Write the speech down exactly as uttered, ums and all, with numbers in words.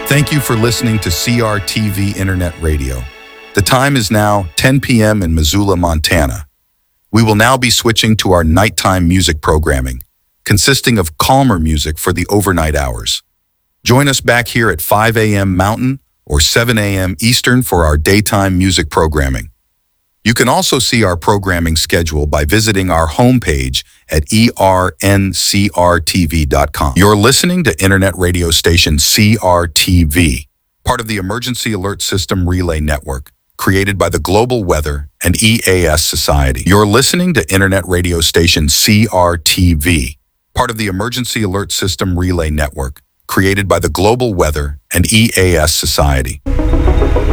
Thank you for listening to C R T V Internet Radio. The time is now ten p m in Missoula, Montana. We will now be switching to our nighttime music programming, consisting of calmer music for the overnight hours. Join us back here at five a m Mountain or seven a m Eastern for our daytime music programming. You can also see our programming schedule by visiting our homepage at E R N C R T V dot com. You're listening to Internet radio station C R T V, part of the Emergency Alert System Relay Network, created by the Global Weather and E A S Society. You're listening to Internet radio station C R T V, part of the Emergency Alert System Relay Network, created by the Global Weather and E A S Society.